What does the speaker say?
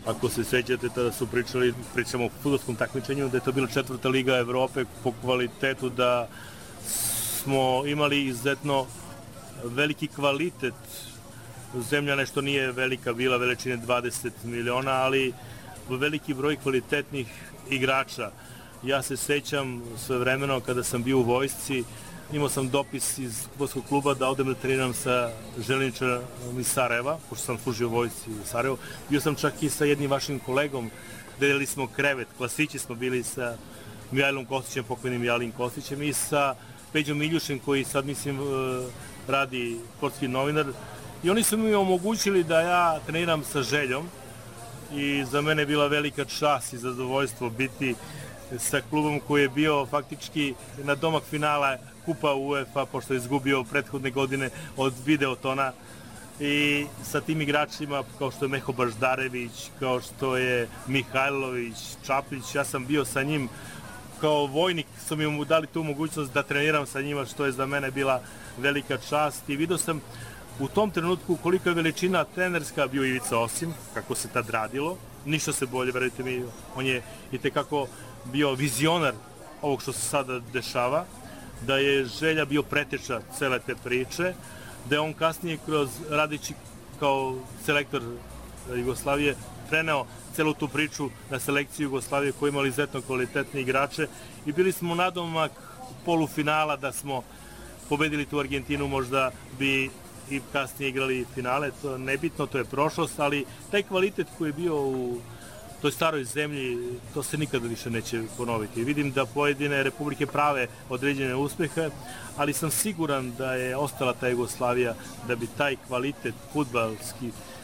Ako se sećate, tada su pričamo o fudbalskom takmičenju, da je to bila 4. liga Evrope po kvalitetu, da smo imali izuzetno veliki kvalitet. Zemlja nešto nije velika bila, veličine 20 miliona, ali veliki broj kvalitetnih igrača. Ja se sećam svojevremeno kada sam bio u vojsci, imao sam dopis iz fudbalskog kluba da odem da treniram sa željezničarom iz Sarajeva, pošto sam služio u vojsci u Sarajevu. Bio sam čak i sa jednim vašim kolegom, delili smo krevet, klasići smo bili sa Mijajlom Kostićem, pokojnim Mijalin Kostićem, i sa Peđom Miljušem, koji sad, mislim, radi sportski novinar. I oni su mi omogućili da ja treniram sa Željom i za mene je bila velika čast i zadovoljstvo biti sa klubom koji je bio faktički na domak finala Kupa UEFA, pošto je izgubio prethodne godine od Videotona, i sa tim igračima kao što je Meho Baždarević, kao što je Mihajlović, Čaplić. Ja sam bio sa njim kao vojnik, su mi mu dali tu mogućnost da treniram sa njima, što je za mene bila velika čast, i vidio sam u tom trenutku koliko je veličina trenerska bio Ivica Osim, kako se tad radilo. Ništa se bolje, verujte mi, on je itekako bio vizionar ovog što se sada dešava, da je Želja bio preteča cele te priče, da je on kasnije radeći kao selektor Jugoslavije preneo celu tu priču na selekciju Jugoslavije, koji imali izuzetno kvalitetne igrače, i bili smo nadomak polufinala. Da smo pobedili tu Argentinu, možda bi i kasnije igrali finale, to nebitno, to je prošlost, ali taj kvalitet koji je bio u toj staroj zemlji, to se nikada više neće ponoviti. Vidim da pojedine republike prave određene uspehe, ali sam siguran da je ostala ta Jugoslavija, da bi taj kvalitet fudbalski